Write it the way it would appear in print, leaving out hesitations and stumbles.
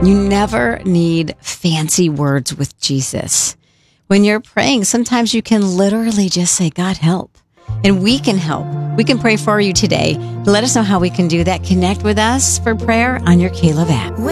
You never need fancy words with Jesus. When you're praying, sometimes you can literally just say, God, help. And we can help. We can pray for you today. Let us know how we can do that. Connect with us for prayer on your Caleb app.